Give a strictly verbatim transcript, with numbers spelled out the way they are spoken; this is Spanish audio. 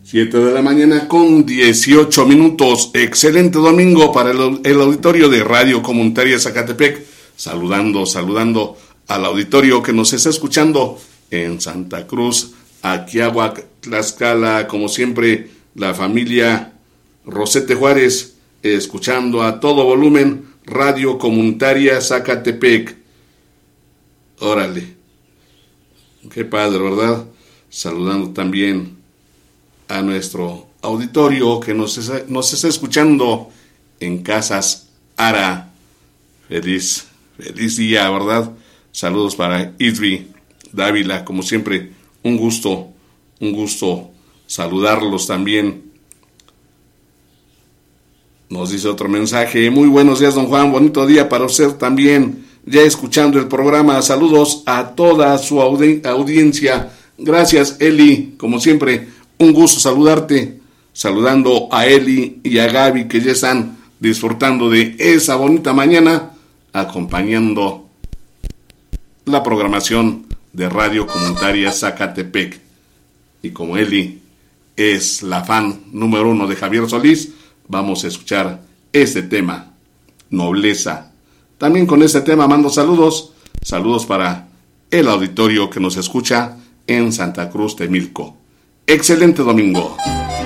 siete de la mañana con dieciocho minutos. Excelente domingo para el, el auditorio de Radio Comunitaria Zacatepec. Saludando, saludando al auditorio que nos está escuchando en Santa Cruz, Aquiahuac, Tlaxcala, como siempre, la familia Rosete Juárez, escuchando a todo volumen Radio Comunitaria Zacatepec. Órale, qué padre, ¿verdad? Saludando también a nuestro auditorio que nos está, nos está escuchando en Casas Ara. Feliz, feliz día, ¿verdad? Saludos para Idri Dávila, como siempre, un gusto, un gusto saludarlos también. Nos dice otro mensaje: muy buenos días, don Juan, bonito día para usted también, ya escuchando el programa. Saludos a toda su audi- audiencia. Gracias, Eli, como siempre, un gusto saludarte, saludando a Eli y a Gaby, que ya están disfrutando de esa bonita mañana, acompañando la programación de Radio Comunitaria Zacatepec. Y como Eli es la fan número uno de Javier Solís, vamos a escuchar este tema, Nobleza. También con este tema mando saludos, saludos para el auditorio que nos escucha en Santa Cruz Temilco. Excelente domingo.